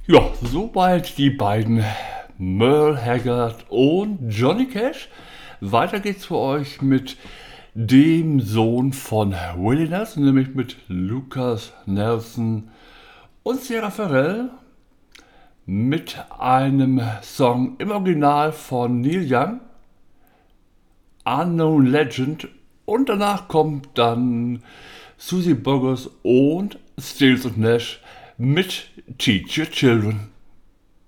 Ja, soweit die beiden Merle Haggard und Johnny Cash. Weiter geht's für euch mit dem Sohn von Willie Nelson, nämlich mit Lucas Nelson und Sierra Farrell mit einem Song im Original von Neil Young, Unknown Legend, und danach kommt dann Susie Boggess und Stills und Nash mit Teach Your Children.